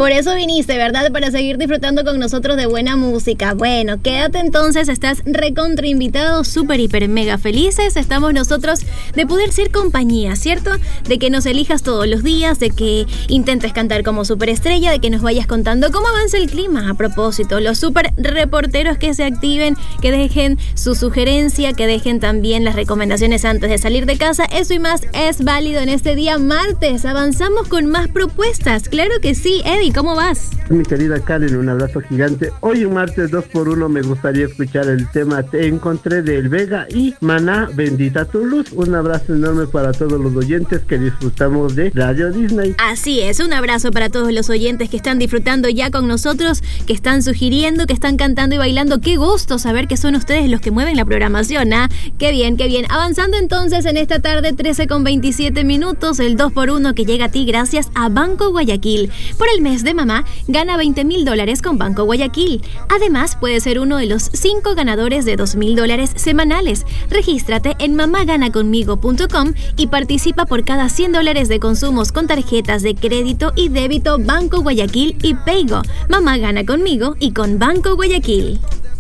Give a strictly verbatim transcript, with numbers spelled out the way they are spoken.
Por eso viniste, ¿verdad? Para seguir disfrutando con nosotros de buena música. Bueno, quédate entonces, estás recontra invitado, súper, hiper, mega felices. Estamos nosotros de poder ser compañía, ¿cierto? De que nos elijas todos los días, de que intentes cantar como superestrella, de que nos vayas contando cómo avanza el clima. A propósito, los super reporteros que se activen, que dejen su sugerencia, que dejen también las recomendaciones antes de salir de casa. Eso y más es válido en este día martes. Avanzamos con más propuestas. Claro que sí. Eddie, ¿cómo vas? Mi querida Karen, un abrazo gigante. Hoy en martes dos por uno me gustaría escuchar el tema Te Encontré del Vega y Maná, Bendita tu Luz. Un abrazo enorme para todos los oyentes que disfrutamos de Radio Disney. Así es, un abrazo para todos los oyentes que están disfrutando ya con nosotros, que están sugiriendo, que están cantando y bailando. Qué gusto saber que son ustedes los que mueven la programación, ¿ah? ¿eh? Qué bien, qué bien. Avanzando entonces en esta tarde, trece con veintisiete minutos, el dos por uno que llega a ti gracias a Banco Guayaquil. Por el mes de mamá, gana veinte mil dólares con Banco Guayaquil. Además, puedes ser uno de los cinco ganadores de dos mil dólares semanales. Regístrate en mamá gana conmigo punto com y participa por cada cien dólares de consumos con tarjetas de crédito y débito Banco Guayaquil y Paygo. Mamá gana conmigo y con Banco Guayaquil.